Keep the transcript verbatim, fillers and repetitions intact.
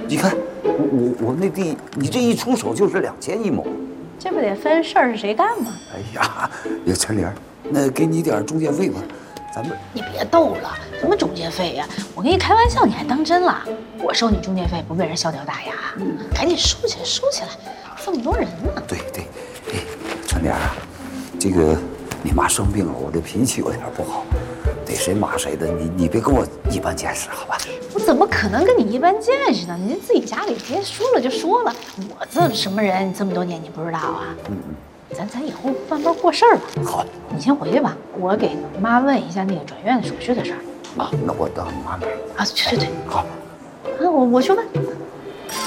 你看我我我那地，你这一出手就是两千一亩， 这不得分事儿是谁干吗？ 哎呀，那陈莲，那给你点中介费吧，咱们你别逗了，什么中介费呀？我跟你开玩笑，你还当真了？我收你中介费不被人笑掉大牙？赶紧收起来，收起来，这么多人呢。 对对，哎，陈莲啊，这个你妈生病了，我这脾气有点不好，逮谁骂谁的，你你别跟我一般见识，好吧？ 我怎么可能跟你一般见识呢？你自己家里直接说了就说了，我这什么人，这么多年你不知道啊？嗯嗯，咱咱以后慢慢过事儿吧。 好， 你先回去吧，我给妈问一下那个转院手续的事儿。 啊，那我等你妈来。 啊，对对对， 好。 啊，我我去问。